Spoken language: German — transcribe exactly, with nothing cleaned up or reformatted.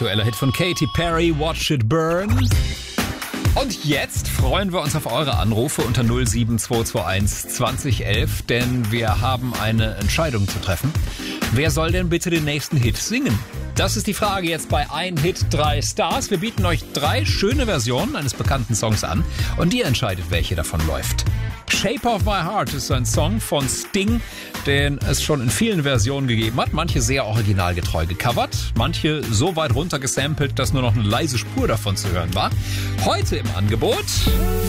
aktueller Hit von Katy Perry, Watch It Burn. Und jetzt freuen wir uns auf eure Anrufe unter null sieben zwei zwei eins zwanzig elf, denn wir haben eine Entscheidung zu treffen. Wer soll denn bitte den nächsten Hit singen? Das ist die Frage jetzt bei Ein Hit, drei Stars. Wir bieten euch drei schöne Versionen eines bekannten Songs an und ihr entscheidet, welche davon läuft. Shape of My Heart ist ein Song von Sting, den es schon in vielen Versionen gegeben hat. Manche sehr originalgetreu gecovert, manche so weit runter gesampelt, dass nur noch eine leise Spur davon zu hören war. Heute im Angebot